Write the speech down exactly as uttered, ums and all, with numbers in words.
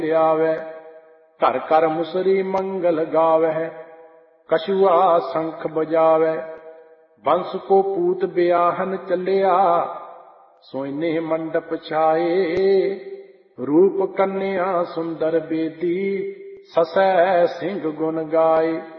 आवे। घर कर मुसरी मंगल गावे, कछुआ शंख बजावे। बंस को पूत ब्याहन चलिया, सोइने मंडप छाए। रूप कन्या सुंदर बेदी, ससै सिंह गुन गाए।